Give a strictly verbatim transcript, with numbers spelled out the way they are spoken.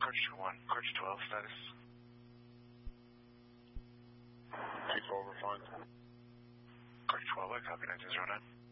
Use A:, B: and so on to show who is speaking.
A: Corch two one, Corch twelve status.
B: Two twelve, refined.
A: Corch twelve, I copy nine two zero nine.